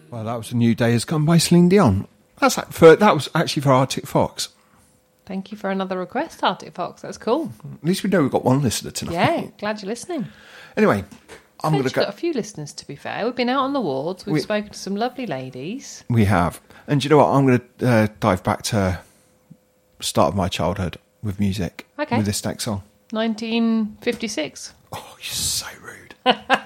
Well, that was A New Day Has Come by Celine Dion. That was actually for Arctic Fox. Thank you for another request, Arctic Fox. That's cool. At least we know we've got one listener tonight. Yeah, glad you're listening. Anyway, I'm going to We've got a few listeners, to be fair. We've been out on the wards. We've spoken to some lovely ladies. We have. And do you know what? I'm going to dive back to the start of my childhood with music. Okay. With this next song. 1956. Oh, you're so rude.